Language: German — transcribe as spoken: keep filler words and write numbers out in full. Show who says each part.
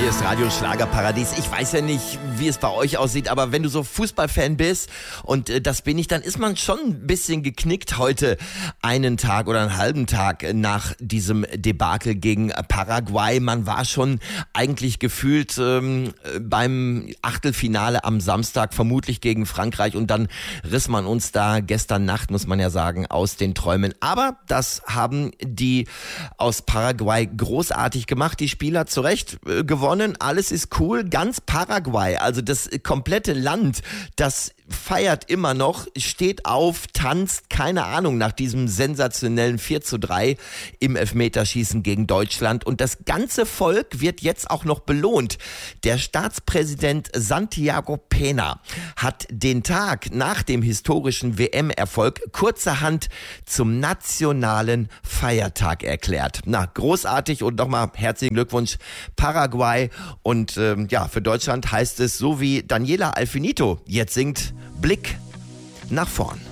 Speaker 1: hier ist Radio Schlagerparadies. Ich weiß ja nicht, wie es bei euch aussieht, aber wenn du so Fußballfan bist, und äh, das bin ich, dann ist man schon ein bisschen geknickt heute, einen Tag oder einen halben Tag nach diesem Debakel gegen Paraguay. Man war schon eigentlich gefühlt ähm, beim Achtelfinale am Samstag, vermutlich gegen Frankreich, und dann riss man uns da gestern Nacht, muss man ja sagen, aus den Träumen. Aber das haben die aus Paraguay großartig gemacht, die Spieler zu Recht äh, gewonnen, alles ist cool, ganz Paraguay, also das komplette Land, das feiert immer noch, steht auf, tanzt, keine Ahnung, nach diesem sensationellen vier zu drei im Elfmeterschießen gegen Deutschland, und das ganze Volk wird jetzt auch noch belohnt. Der Staatspräsident Santiago Peña hat den Tag nach dem historischen W M-Erfolg kurzerhand zum nationalen Feiertag erklärt. Na, großartig, und nochmal herzlichen Glückwunsch Paraguay, und ähm, ja, für Deutschland heißt es, so wie Daniela Alfinito jetzt singt, Blick nach vorn.